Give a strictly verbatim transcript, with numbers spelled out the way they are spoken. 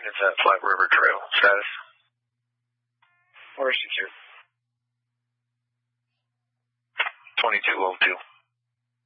is at Flat River Trail. Status? Order secure. twenty-two oh two.